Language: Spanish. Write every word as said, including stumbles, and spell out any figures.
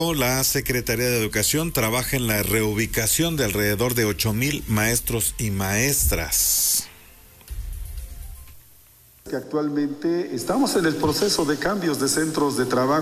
La Secretaría de Educación trabaja en la reubicación de alrededor de ocho mil maestros y maestras. Que actualmente estamos en el proceso de cambios de centros de trabajo.